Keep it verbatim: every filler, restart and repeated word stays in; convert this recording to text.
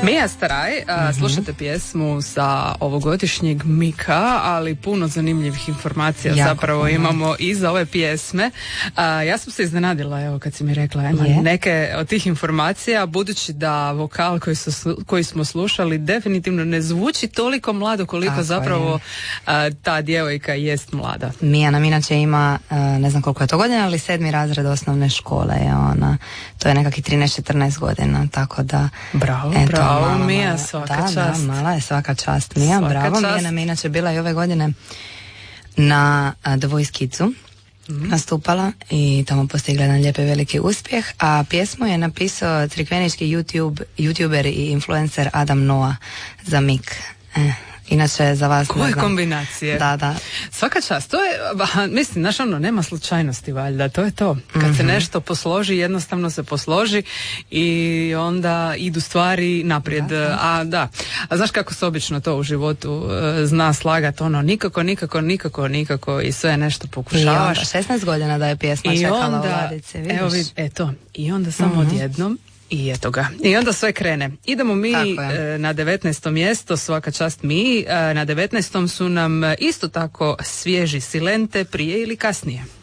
Mija Staraj, mm-hmm. slušate pjesmu sa ovogodišnjeg Mika, ali puno zanimljivih informacija jako zapravo puno. Imamo iza ove pjesme. A, ja sam se iznenadila, evo, kad si mi rekla Ema, neke od tih informacija, budući da vokal koji, su, koji smo slušali definitivno ne zvuči toliko mlado koliko tako zapravo a, ta djevojka jest mlada. Mija nam inače ima, ne znam koliko je to godina, ali sedmi razred osnovne škole je ona. To je nekakvih trinaest četrnaest godina, tako da... Bravo, eto, bravo. Mala, Mija, mala, svaka da, čast. Da, mala je svaka čast. Mija, svaka bravo. Čast. Mija nam je inače bila i ove godine na The Voice Kidsu mm-hmm. nastupala i tamo postigla jedan lijepi veliki uspjeh, a pjesmu je napisao crikvenički YouTube, YouTuber i influencer Adam Noah za Mik. Eh. Inače za vas koje kombinacije. Da, da. Svaka čast, to je, ba, mislim, znaš ono, nema slučajnosti valjda, to je to. Kad mm-hmm. se nešto posloži, jednostavno se posloži i onda idu stvari naprijed. Da, da. A da, a znaš kako se obično to u životu e, zna slagati, ono, nikako, nikako, nikako, nikako i sve nešto pokušavaš. I onda, šesnaest godina da je pjesma I čekala onda, u ladici, vidiš? Evo vid, eto, i onda samo mm-hmm. odjednom i eto ga. I onda sve krene. Idemo mi e, na devetnaesto mjesto, svaka čast mi. E, na devetnaestom su nam isto tako svježi Silente, prije ili kasnije.